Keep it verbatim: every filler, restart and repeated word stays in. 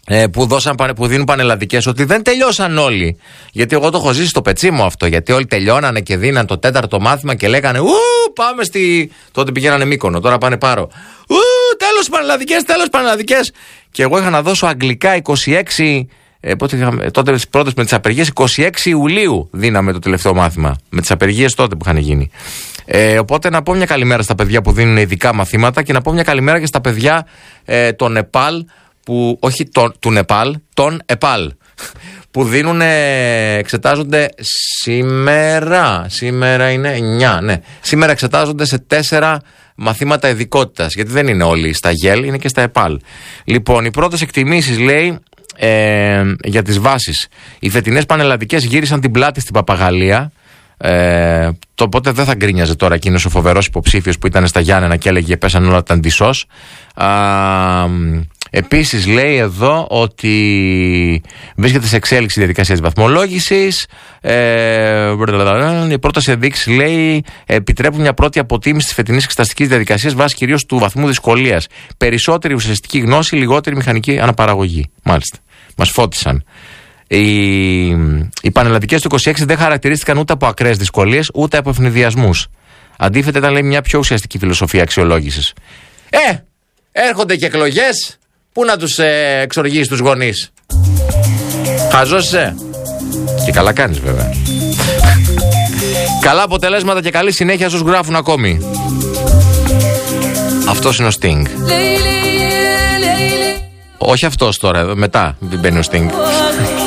που, δώσαν, που δίνουν πανελλαδικές, ότι δεν τελειώσαν όλοι. Γιατί εγώ το έχω ζήσει στο πετσί μου αυτό. Γιατί όλοι τελειώνανε και δίναν το τέταρτο μάθημα και λέγανε ου, πάμε στη. Τότε πηγαίνανε Μύκονο, τώρα πάνε Πάρο. Ου, τέλος πανελλαδικές, τέλος πανελλαδικές. Και εγώ είχα να δώσω αγγλικά είκοσι έξι. Ε, πότε είχαμε, τότε τις πρώτες με τις απεργίες, είκοσι έξι Ιουλίου δίναμε το τελευταίο μάθημα. Με τις απεργίες τότε που είχαν γίνει. Ε, οπότε να πω μια καλημέρα στα παιδιά που δίνουν ειδικά μαθήματα και να πω μια καλημέρα και στα παιδιά ε, των ΕΠΑΛ. Που, όχι το, του Νεπάλ, τον ΕΠΑΛ, που δίνουν, εξετάζονται σήμερα, σήμερα είναι εννιά, ναι, σήμερα εξετάζονται σε τέσσερα μαθήματα ειδικότητας, γιατί δεν είναι όλοι στα ΓΕΛ, είναι και στα ΕΠΑΛ. Λοιπόν, οι πρώτες εκτιμήσεις, λέει, ε, για τις βάσεις, οι φετινές πανελλαδικές γύρισαν την πλάτη στην παπαγαλία. Ε, το οπότε δεν θα γκρίνιαζε τώρα εκείνος ο φοβερός υποψήφιος που ήταν στα Γιάννενα και έλεγε πέσαν όλα τα αντισώς. Επίσης λέει εδώ ότι βρίσκεται σε εξέλιξη η διαδικασία της βαθμολόγησης. Ε, η πρόταση ενδείξεις, λέει, επιτρέπουν μια πρώτη αποτίμηση της φετινής εξεταστικής διαδικασίας βάσει κυρίως του βαθμού δυσκολίας. Περισσότερη ουσιαστική γνώση, λιγότερη μηχανική αναπαραγωγή. Μάλιστα. Μας φώτισαν. Οι, οι πανελλαδικές του είκοσι έξι δεν χαρακτηρίστηκαν ούτε από ακραίες δυσκολίες ούτε από ευνηδιασμούς. Αντίθετα, ήταν, λέει, μια πιο ουσιαστική φιλοσοφία αξιολόγησης. Ε! Έρχονται και εκλογές. Πού να τους ε, εξοργείς τους γονείς. Χαζός είσαι. Και καλά κάνεις βέβαια. Καλά αποτελέσματα και καλή συνέχεια στους γράφουν ακόμη. Αυτός είναι ο Sting. Όχι αυτός τώρα, μετά μπαίνει ο Sting.